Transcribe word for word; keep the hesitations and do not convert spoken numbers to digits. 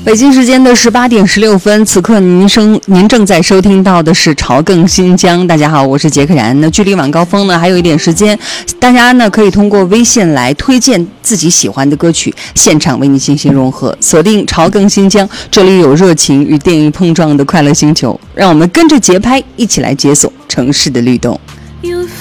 北京时间的十八点十六分，此刻您生您正在收听到的是朝更新疆。大家好，我是杰克然。那距离晚高峰呢还有一点时间，大家呢可以通过微信来推荐自己喜欢的歌曲，现场为你进行融合。锁定朝更新疆，这里有热情与电影碰撞的快乐星球，让我们跟着节拍一起来解锁城市的律动。